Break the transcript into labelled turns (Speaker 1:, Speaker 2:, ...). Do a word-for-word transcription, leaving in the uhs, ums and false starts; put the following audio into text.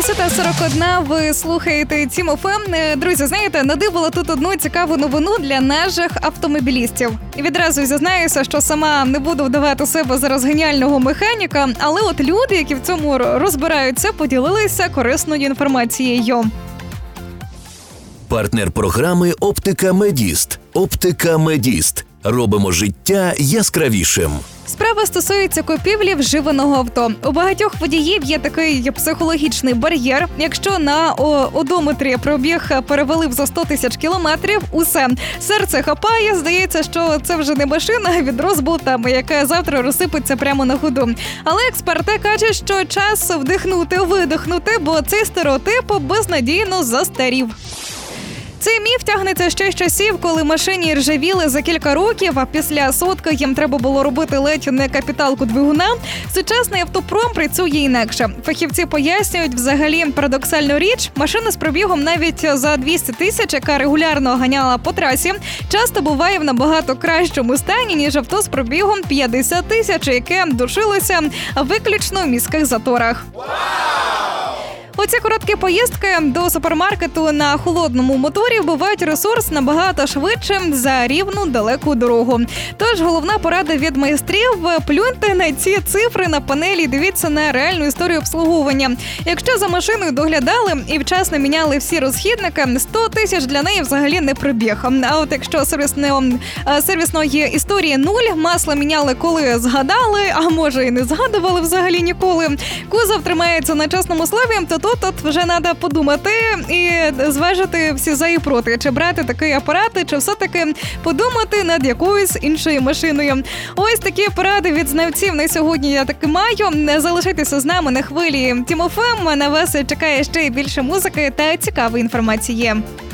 Speaker 1: десята сорок один, ви слухаєте Тім еф ем. Друзі, знаєте, надибала тут одну цікаву новину для наших автомобілістів. І відразу зізнаюся, що сама не буду вдавати себе зараз геніального механіка, але от люди, які в цьому розбираються, поділилися корисною інформацією.
Speaker 2: Партнер програми «Оптика Медіст». «Оптика Медіст». Робимо життя яскравішим.
Speaker 1: Справа стосується купівлі вживаного авто. У багатьох водіїв є такий психологічний бар'єр. Якщо на одометрі пробіг перевалив за сто тисяч кілометрів, усе. Серце хапає, здається, що це вже не машина, а відро з болтами, яке завтра розсипеться прямо на ходу. Але експерти кажуть, що час вдихнути, видихнути, бо цей стереотип безнадійно застарів. Цей міф тягнеться ще з часів, коли машині ржавіли за кілька років, а після сотки їм треба було робити ледь не капіталку двигуна. Сучасний автопром працює інакше. Фахівці пояснюють взагалі парадоксальну річ. Машина з пробігом навіть за двісті тисяч, яка регулярно ганяла по трасі, часто буває в набагато кращому стані, ніж авто з пробігом п'ятдесят тисяч, яке душилося виключно в міських заторах. Оці короткі поїздки до супермаркету на холодному моторі бувають ресурс набагато швидше за рівну далеку дорогу. Тож головна порада від майстрів – плюньте на ці цифри на панелі, дивіться на реальну історію обслуговування. Якщо за машиною доглядали і вчасно міняли всі розхідники, сто тисяч для неї взагалі не пробіг. А от якщо сервісної, сервісної історії нуль, масло міняли коли згадали, а може і не згадували взагалі ніколи, кузов тримається на чесному слові, то тут Тут вже треба подумати і зважити всі за і проти, чи брати такий апарат, чи все-таки подумати над якоюсь іншою машиною. Ось такі поради від знавців на сьогодні я таки маю. Залишайтеся з нами на хвилі Тім еф ем. На вас чекає ще більше музики та цікавої інформації.